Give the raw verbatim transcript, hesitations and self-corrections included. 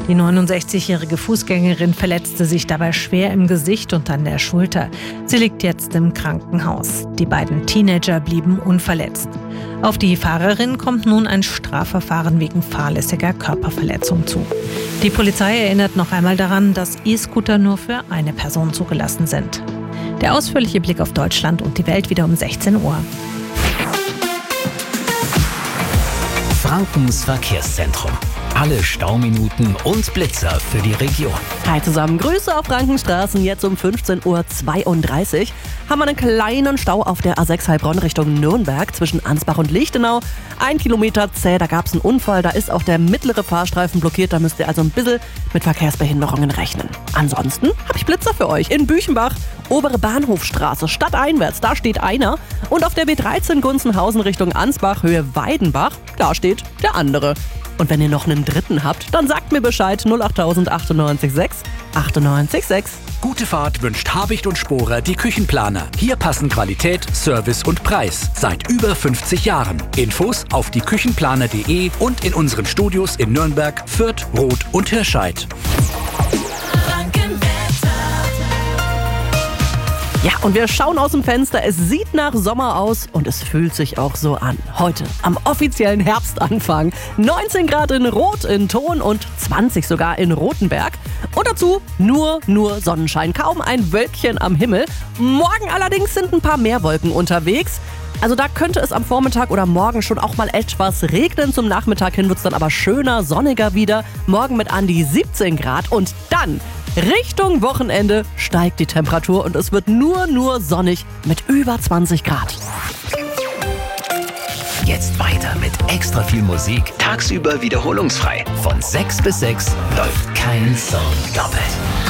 Die neunundsechzigjährige Fußgängerin verletzte sich dabei schwer im Gesicht und an der Schulter. Sie liegt jetzt im Krankenhaus. Die beiden Teenager blieben unverletzt. Auf die Fahrerin kommt nun ein Strafverfahren wegen fahrlässiger Körperverletzung zu. Die Polizei erinnert noch einmal daran, dass E-Scooter nur für eine Person zugelassen sind. Der ausführliche Blick auf Deutschland und die Welt wieder um sechzehn Uhr. Frankens Verkehrszentrum. Alle Stauminuten und Blitzer für die Region. Hi zusammen, Grüße auf Frankenstraßen. Jetzt um fünfzehn Uhr zweiunddreißig haben wir einen kleinen Stau auf der A sechs Heilbronn Richtung Nürnberg zwischen Ansbach und Lichtenau. Ein Kilometer zäh, da gab es einen Unfall, da ist auch der mittlere Fahrstreifen blockiert. Da müsst ihr also ein bisschen mit Verkehrsbehinderungen rechnen. Ansonsten habe ich Blitzer für euch. In Büchenbach, obere Bahnhofstraße, stadteinwärts, da steht einer. Und auf der B dreizehn Gunzenhausen Richtung Ansbach, Höhe Weidenbach, da steht der andere. Und wenn ihr noch einen dritten habt, dann sagt mir Bescheid. null acht null null achtundneunzig sechs achtundneunzig sechs. Gute Fahrt wünscht Habicht und Sporer, die Küchenplaner. Hier passen Qualität, Service und Preis. Seit über fünfzig Jahren. Infos auf die küchenplaner punkt de und in unseren Studios in Nürnberg, Fürth, Roth und Hirscheid. Ja, und wir schauen aus dem Fenster. Es sieht nach Sommer aus und es fühlt sich auch so an. Heute, am offiziellen Herbstanfang. neunzehn Grad in Rot in Thon und zwanzig sogar in Rothenberg. Und dazu nur, nur Sonnenschein. Kaum ein Wölkchen am Himmel. Morgen allerdings sind ein paar mehr Wolken unterwegs. Also da könnte es am Vormittag oder morgen schon auch mal etwas regnen. Zum Nachmittag hin wird es dann aber schöner, sonniger wieder. Morgen mit an die siebzehn Grad und dann Richtung Wochenende steigt die Temperatur und es wird nur, nur sonnig mit über zwanzig Grad. Jetzt weiter mit extra viel Musik. Tagsüber wiederholungsfrei. Von sechs bis sechs läuft kein Song doppelt.